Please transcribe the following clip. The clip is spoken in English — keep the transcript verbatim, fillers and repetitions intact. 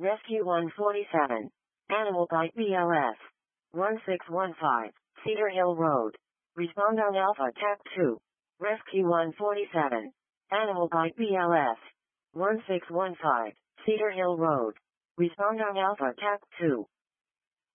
Rescue one forty-seven. Animal Bite B L S. one six one five. Cedar Hill Road. Respond on Alpha Tap two. Rescue one forty-seven. Animal Bite B L S. one six one five. Cedar Hill Road. Respond on Alpha Tap two.